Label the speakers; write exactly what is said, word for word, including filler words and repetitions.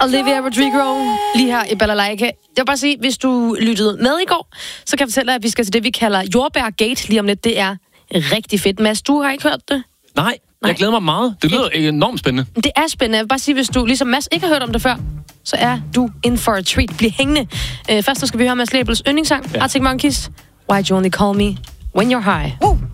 Speaker 1: Olivia Rodrigo, lige her i Balalaika. Jeg vil bare sige, hvis du lyttede med i går, så kan jeg fortælle dig, at vi skal til det, vi kalder Jordbær-gate lige om lidt. Det er rigtig fedt. Mads, du har ikke hørt det?
Speaker 2: Nej, Nej. jeg glæder mig meget. Det lyder enormt spændende.
Speaker 1: Det er spændende. Jeg vil bare sige, hvis du, ligesom Mads, ikke har hørt om det før, så er du in for a treat. Bliv hængende. Uh, først så skal vi høre Mads Lebels yndlingssang, ja. Arctic Monkeys, Why'd You Only Call Me When You're High. Uh.